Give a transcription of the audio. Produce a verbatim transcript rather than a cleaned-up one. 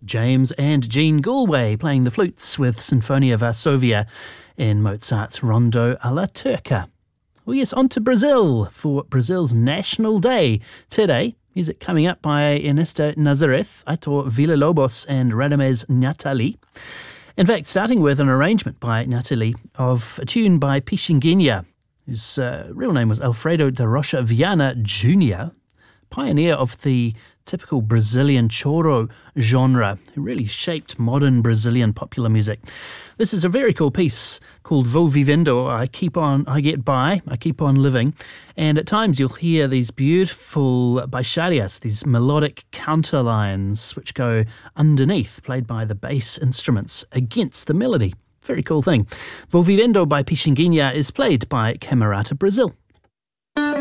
James and Jean Galway playing the flutes with Sinfonia Varsovia in Mozart's Rondo alla Turca. Well, yes, on to Brazil for Brazil's National Day today. Music coming up by Ernesto Nazareth, Aitor Villa-Lobos and Radamés Nathalie. In fact, starting with an arrangement by Nathalie of a tune by Pixinguinha, whose uh, real name was Alfredo da Rocha Viana Junior, pioneer of the typical Brazilian choro genre, who really shaped modern Brazilian popular music. This is a very cool piece called Vou Vivendo. I keep on, I get by, I keep on living. And at times you'll hear these beautiful baixarias, these melodic counter lines which go underneath, played by the bass instruments against the melody. Very cool thing. Vou Vivendo by Pixinguinha is played by Camerata Brazil.